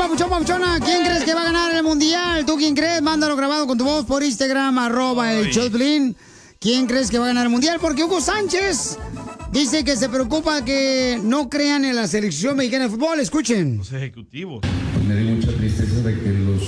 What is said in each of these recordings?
papuchón, papuchona. ¿Quién crees que va a ganar el mundial? ¿Tú quién crees? Mándalo grabado con tu voz por Instagram, @el_show_de_piolín. ¿Quién crees que va a ganar el mundial? Porque Hugo Sánchez dice que se preocupa que no crean en la selección mexicana de fútbol. Escuchen. Los ejecutivos. Me dio mucha tristeza de que los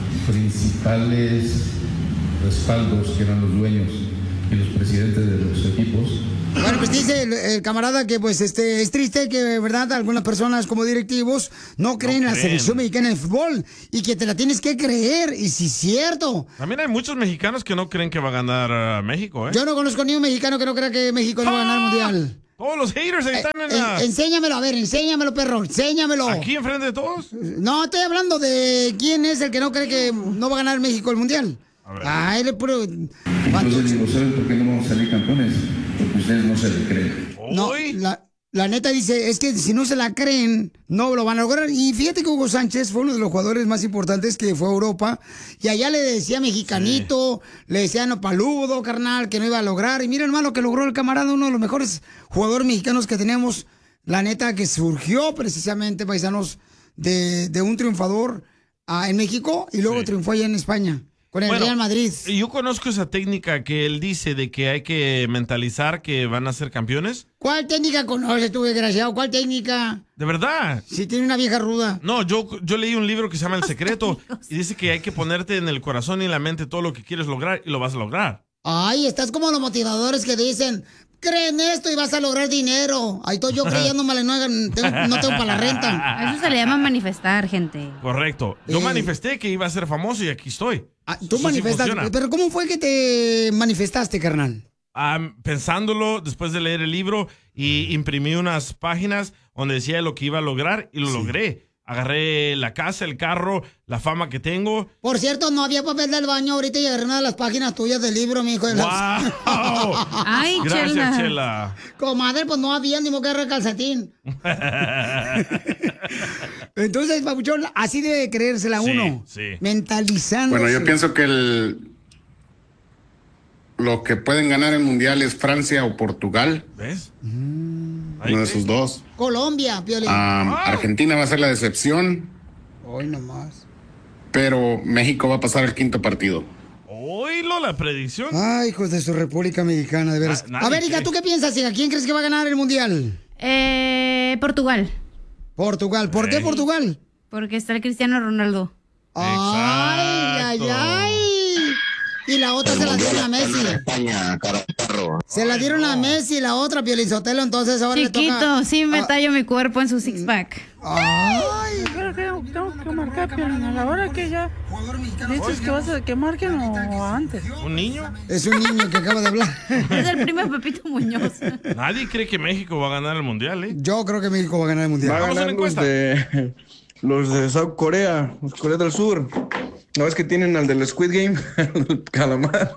principales respaldos, que eran los dueños y los presidentes de los equipos. Bueno, pues dice el camarada que pues es triste que, verdad, algunas personas como directivos no creen en la selección mexicana de fútbol y que te la tienes que creer, y si es cierto. También hay muchos mexicanos que no creen que va a ganar México, ¿eh? Yo no conozco ni un mexicano que no crea que México no va a ganar el mundial. Todos los haters ahí están en la... Enséñamelo, a ver, enséñamelo, perro, enséñamelo. ¿Aquí enfrente de todos? No, estoy hablando de quién es el que no cree que no va a ganar México el mundial. Ah, él es puro... Entonces digo, ¿saben por qué no vamos a salir campeones? Porque ustedes no se le creen. No, la neta dice, es que si no se la creen, no lo van a lograr. Y fíjate que Hugo Sánchez fue uno de los jugadores más importantes que fue a Europa. Y allá le decía mexicanito, le decía no paludo, carnal, que no iba a lograr. Y miren más lo que logró el camarada, uno de los mejores jugadores mexicanos que tenemos. La neta que surgió precisamente, paisanos, de un triunfador en México y luego triunfó allá en España. Con el Real Madrid. Yo conozco esa técnica que él dice de que hay que mentalizar que van a ser campeones. ¿Cuál técnica conoces tú, desgraciado? ¿Cuál técnica? ¿De verdad? Si tiene una vieja ruda. No, yo leí un libro que se llama El Secreto y dice que hay que ponerte en el corazón y en la mente todo lo que quieres lograr y lo vas a lograr. Ay, estás como los motivadores que dicen, creen esto y vas a lograr dinero. Ahí estoy yo creyéndome, no tengo para la renta. A eso se le llama manifestar, gente. Correcto. Yo manifesté que iba a ser famoso y aquí estoy. Tú manifestaste, pero ¿cómo fue que te manifestaste, carnal? Pensándolo después de leer el libro y imprimí unas páginas donde decía lo que iba a lograr y lo logré. Agarré la casa, el carro, la fama que tengo. Por cierto, no había papel del baño ahorita y agarré una de las páginas tuyas del libro, mi hijo. ¡Wow! Ay, Gracias, Chela. Comadre, pues no había ni modo que agarrar calcetín. Entonces, papuchón, así debe creérsela uno. Sí. Mentalizando. Bueno, yo pienso que lo que pueden ganar el mundial es Francia o Portugal. ¿Ves? Uno de esos dos. Colombia, Piolín. Argentina va a ser la decepción. Hoy nomás. Pero México va a pasar el quinto partido. Oílo, la predicción. Ay, hijos de su República Mexicana, de veras. A ver, hija, ¿tú qué piensas, hija? ¿Quién crees que va a ganar el mundial? Portugal. Portugal. ¿Por qué Portugal? Porque está el Cristiano Ronaldo. Ay. Y la otra se la dieron a Messi. Se la dieron a Messi, la otra, Piolizotelo, entonces ahora Chiquito, le toca... sí me tallo mi cuerpo en su six-pack. Ay. Pero tengo que marcar, Piolín, a la hora que ya dices que marquen o antes. ¿Un niño? Es un niño que acaba de hablar. Es el primo de Pepito Muñoz. Nadie cree que México va a ganar el mundial, ¿eh? Yo creo que México va a ganar el mundial. Va a ganar los de South Corea, los Corea del Sur. No, es que tienen al del Squid Game, el calamar.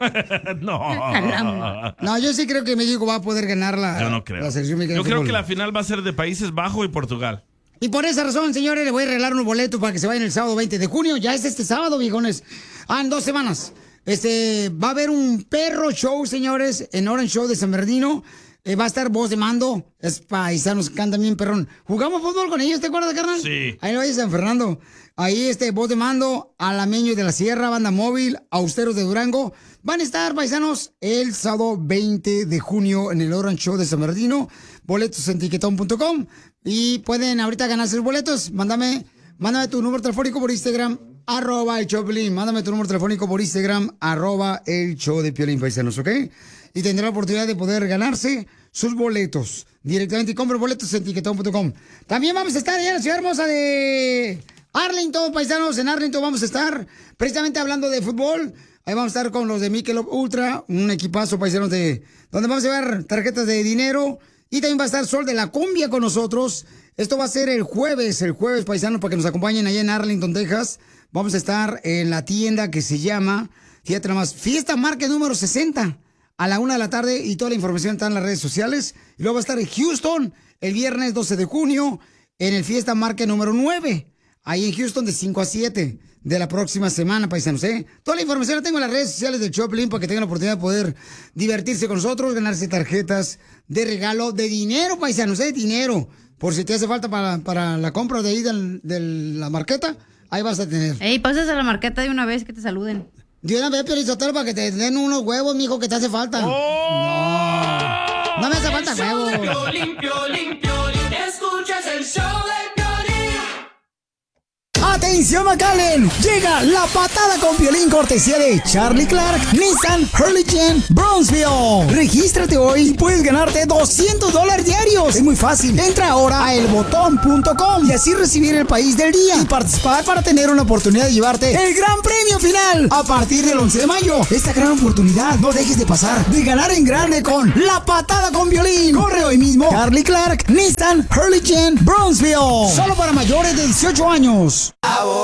No, yo sí creo que México va a poder ganar Yo no creo. la selección mexicana. Yo de creo fútbol. que la final va a ser de Países Bajos y Portugal. Y por esa razón, señores, le voy a regalar unos boletos para que se vayan el sábado 20 de junio. Ya es este sábado, viejones. En 2 semanas. Va a haber un perro show, señores, en Orange Show de San Bernardino. Va a estar Voz de Mando. Es paisanos, cantan bien perrón. ¿Jugamos fútbol con ellos, te acuerdas, carnal? Sí. Ahí lo hay San Fernando. Ahí Voz de Mando, Alameños de la Sierra, Banda Móvil, Austeros de Durango. Van a estar, paisanos, el sábado 20 de junio en el Orange Show de San Bernardino. Boletos en tiquetón.com. Y pueden ahorita ganarse los boletos. Mándame tu número telefónico por Instagram, @el show de Piolín. Mándame tu número telefónico por Instagram, @el show de Piolín, paisanos, ¿ok? Y tendrá la oportunidad de poder ganarse sus boletos directamente. Y compre boletos en tiquetón.com. También vamos a estar allá en la ciudad hermosa de Arlington, paisanos. En Arlington vamos a estar precisamente hablando de fútbol. Ahí vamos a estar con los de Michelob Ultra, un equipazo, paisanos, donde vamos a llevar tarjetas de dinero. Y también va a estar Sol de la Cumbia con nosotros. Esto va a ser el jueves, paisanos, para que nos acompañen allá en Arlington, Texas. Vamos a estar en la tienda que se llama, fíjate nomás, Fiesta Market número 60, a la 1 de la tarde, y toda la información está en las redes sociales. Y luego va a estar en Houston, el viernes 12 de junio, en el Fiesta Market número 9, ahí en Houston, de 5 a 7 de la próxima semana, paisanos, ¿eh? Toda la información la tengo en las redes sociales del Choplin para que tengan la oportunidad de poder divertirse con nosotros, ganarse tarjetas de regalo de dinero, paisanos, ¿eh? Dinero. Por si te hace falta para la compra de ahí de la marqueta, ahí vas a tener. Ey, pasas a la marqueta de una vez que te saluden. De una vez, Piolizotelo, para que te den unos huevos, mijo, que te hace falta. No me hace falta huevos. Escuchas el show de Piolín. ¡Atención, McAllen! Llega la patada con Piolín, cortesía de Charlie Clark, Nissan, Hurricane, Brownsville. Regístrate hoy y puedes ganarte $200 diarios. Es muy fácil. Entra ahora a elbotón.com y así recibir el país del día y participar para tener una oportunidad de llevarte el gran premio final. A partir del 11 de mayo, esta gran oportunidad no dejes de pasar, de ganar en grande con la patada con Piolín. Corre hoy mismo. Charlie Clark, Nissan, Hurricane, Brownsville. Solo para mayores de 18 años.